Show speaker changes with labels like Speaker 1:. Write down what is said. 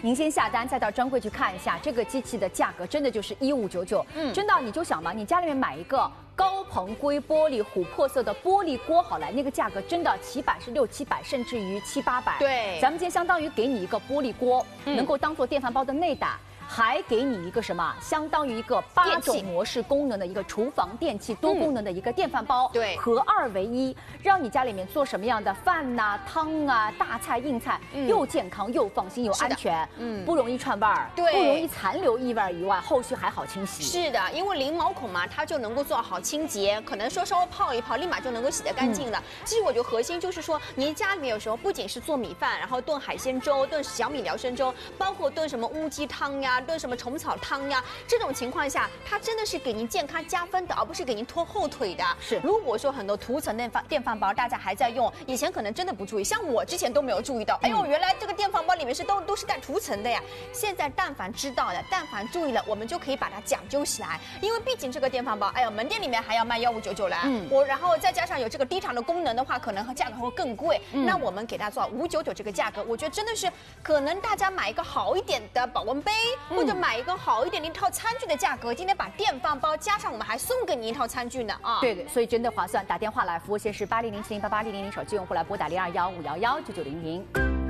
Speaker 1: 您先下单，再到专柜去看一下这个机器的价格，真的就是1599。真的，你就想嘛，你家里面买一个高硼硅玻璃琥珀色的玻璃锅好来，那个价格真的起码是600、700，甚至于700、800。
Speaker 2: 对，
Speaker 1: 咱们今天相当于给你一个玻璃锅，能够当做电饭煲的内胆。还给你一个什么？相当于一个8种模式功能的一个厨房电器多功能的一个电饭煲，
Speaker 2: 对，
Speaker 1: 合2为1，让你家里面做什么样的饭呐、汤啊、大菜、硬菜，又健康又放心又安全，不容易串味儿，
Speaker 2: 对，
Speaker 1: 不容易残留异味以外，后续还好清洗。
Speaker 2: 是的，因为零毛孔嘛，它就能够做好清洁，可能说稍微泡一泡，立马就能够洗得干净了。其实我觉得核心就是说，您家里面有时候不仅是做米饭，然后炖海鲜粥、炖小米辽参粥，包括炖什么乌鸡汤呀、炖什么虫草汤呀，这种情况下，它真的是给您健康加分的，而不是给您拖后腿的。
Speaker 1: 是，
Speaker 2: 如果说很多涂层电饭煲大家还在用，以前可能真的不注意，像我之前都没有注意到，哎呦，原来这个电饭煲里面都是带涂层的呀。现在但凡知道了，但凡注意了，我们就可以把它讲究起来，因为毕竟这个电饭煲，哎呦，门店里面还要卖1599来，然后再加上有这个低糖的功能的话，可能价格会更贵。那我们给它做599这个价格，我觉得真的是可能大家买一个好一点的保温杯，或者买一个好一点的一套餐具的价格，今天把电饭煲加上，我们还送给你一套餐具呢啊！
Speaker 1: 对，所以真的划算。打电话来，服务线是8007088000，手机用户来拨打0215119900。